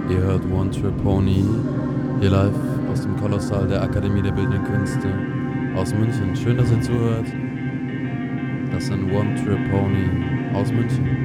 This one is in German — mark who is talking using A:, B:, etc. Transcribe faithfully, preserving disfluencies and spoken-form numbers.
A: Ihr hört One Trip Pony, hier live aus dem Kolossal der Akademie der Bildenden Künste aus München. Schön, dass ihr zuhört. Das sind One Trip Pony aus München.